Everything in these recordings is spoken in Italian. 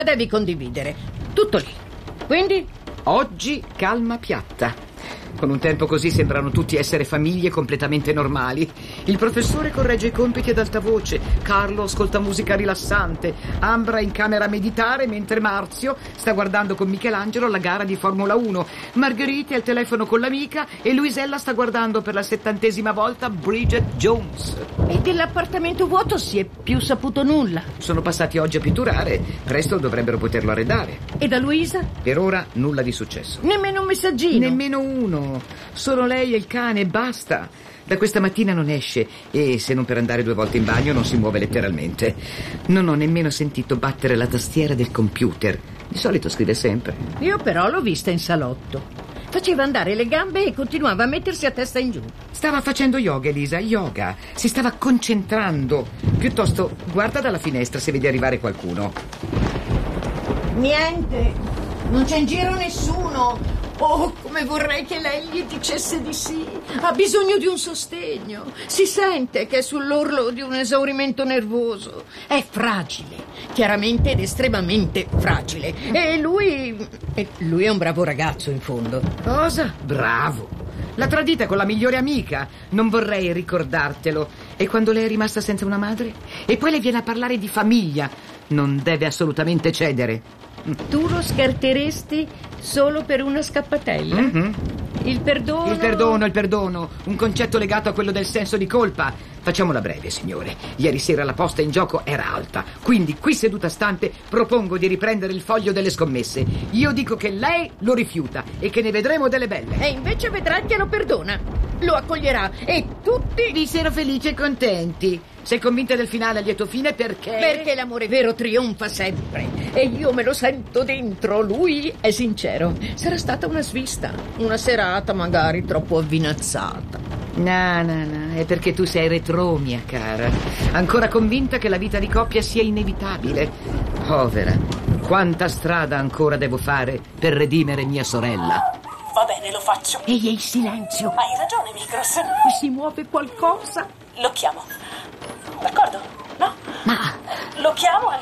Devi condividere. Tutto lì. Quindi? Oggi calma piatta. Con un tempo così sembrano tutti essere famiglie completamente normali. Il professore corregge i compiti ad alta voce, Carlo ascolta musica rilassante, Ambra è in camera a meditare mentre Marzio sta guardando con Michelangelo la gara di Formula 1, Margherite è al telefono con l'amica e Luisella sta guardando per la 70ª volta Bridget Jones. E dell'appartamento vuoto si è più saputo nulla. Sono passati oggi a pitturare, presto dovrebbero poterlo arredare. E da Luisa? Per ora nulla di successo. Nemmeno un messaggino? Nemmeno uno. Solo lei e il cane e basta. Da questa mattina non esce e se non per andare 2 volte in bagno non si muove letteralmente. Non ho nemmeno sentito battere la tastiera del computer. Di solito scrive sempre. Io però l'ho vista in salotto. Faceva andare le gambe e continuava a mettersi a testa in giù. Stava facendo yoga, Elisa, yoga. Si stava concentrando. Piuttosto guarda dalla finestra se vedi arrivare qualcuno. Niente. Non c'è in giro nessuno. Oh, come vorrei che lei gli dicesse di sì. Ha bisogno di un sostegno. Si sente che è sull'orlo di un esaurimento nervoso. È fragile, chiaramente ed estremamente fragile. E lui è un bravo ragazzo, in fondo. Cosa? Bravo. L'ha tradita con la migliore amica. Non vorrei ricordartelo. E quando lei è rimasta senza una madre? E poi le viene a parlare di famiglia. Non deve assolutamente cedere. Tu lo scarteresti solo per una scappatella? Mm-hmm. Il perdono... Il perdono. Un concetto legato a quello del senso di colpa. Facciamola breve, signore. Ieri sera la posta in gioco era alta. Quindi, qui seduta stante, propongo di riprendere il foglio delle scommesse. Io dico che lei lo rifiuta e che ne vedremo delle belle. E invece vedrà che lo perdona. Lo accoglierà e tutti... Vissero felici e contenti. Sei convinta del finale a lieto fine perché... Perché l'amore vero trionfa sempre. E io me lo sento dentro. Lui è sincero. Sarà stata una svista. Una serata magari troppo avvinazzata. No. È perché tu sei retro, mia cara. Ancora convinta che la vita di coppia sia inevitabile. Povera. Quanta strada ancora devo fare per redimere mia sorella. Va bene, lo faccio. Ehi, silenzio. Hai ragione, Micros. Si muove qualcosa? Lo chiamo. D'accordo? No? Ma... Lo chiamo e...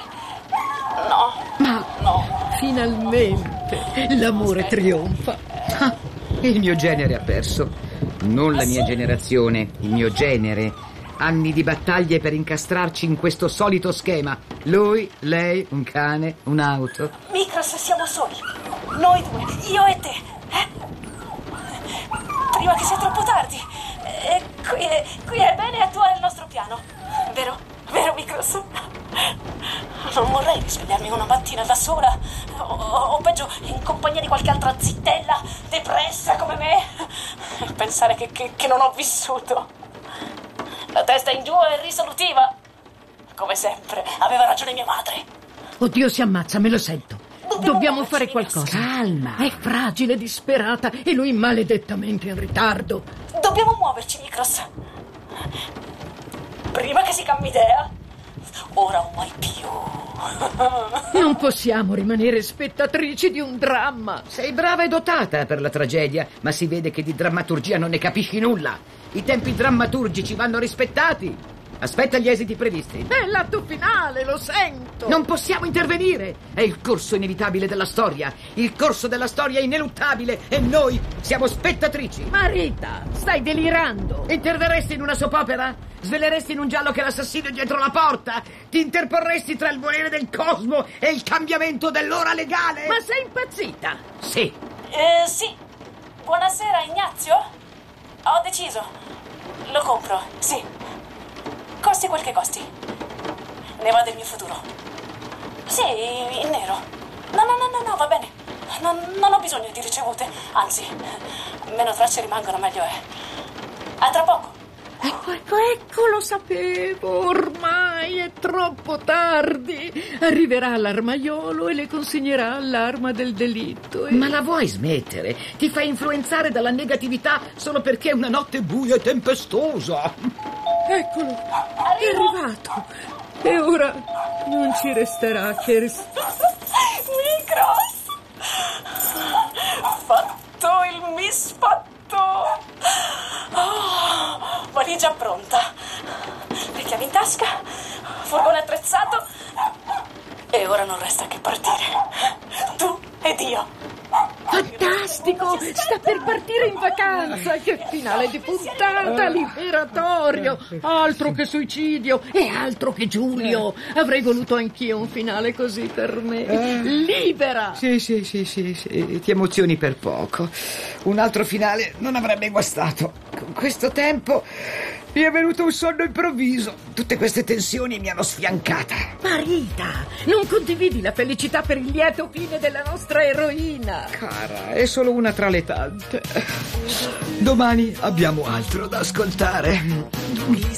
No. Finalmente l'amore trionfa. Ah, il mio genere ha perso. Non la mia generazione, il mio genere. Anni di battaglie per incastrarci in questo solito schema. Lui, lei, un cane, un'auto. Micros, siamo soli. Noi due, io e te. Prima che sia troppo tardi. Qui è bene attuare il nostro piano. Vero, Micros? Non vorrei risvegliarmi una mattina da sola o peggio in compagnia di qualche altra zittella depressa come me e pensare che non ho vissuto. La testa in giù e risolutiva. Come sempre, aveva ragione mia madre. Oddio, si ammazza, me lo sento. Dobbiamo fare qualcosa. Calma. È fragile, disperata e lui maledettamente in ritardo. Dobbiamo muoverci, Micros. Prima che si cambi idea. Ora o mai più. Non possiamo rimanere spettatrici di un dramma. Sei brava e dotata per la tragedia, ma si vede che di drammaturgia non ne capisci nulla. I tempi drammaturgici vanno rispettati. Aspetta gli esiti previsti. È l'atto finale, lo sento. Non possiamo intervenire. È il corso inevitabile della storia. Il corso della storia è ineluttabile e noi siamo spettatrici. Ma Rita, stai delirando. Interverresti in una soap opera? Sveleresti in un giallo che l'assassino è dietro la porta? Ti interporresti tra il volere del cosmo e il cambiamento dell'ora legale? Ma sei impazzita? Sì. Sì. Buonasera, Ignazio. Ho deciso. Lo compro, sì. Costi quel che costi. Ne va del mio futuro. Sì, in nero. No, va bene. Non ho bisogno di ricevute. Anzi, meno tracce rimangono, meglio è. A tra poco. Ecco, lo sapevo. Ormai è troppo tardi. Arriverà l'armaiolo e le consegnerà all'arma del delitto. Ma la vuoi smettere? Ti fai influenzare dalla negatività solo perché è una notte buia e tempestosa. Eccolo, è arrivato. E ora non ci resterà che... Micros! Fatto il misfatto! Oh, valigia pronta. Le chiavi in tasca, furgone attrezzato. E ora non resta che partire. Tu ed io. Fantastico! Sta per partire in vacanza! Che finale di puntata liberatorio! Altro che suicidio e altro che Giulio! Avrei voluto anch'io un finale così per me. Libera! Sì, ti emozioni per poco. Un altro finale non avrebbe guastato. Con questo tempo mi è venuto un sonno improvviso. Tutte queste tensioni mi hanno sfiancata. Marita, non condividi la felicità per il lieto fine della nostra eroina. Cara, è solo una tra le tante. Domani abbiamo altro da ascoltare.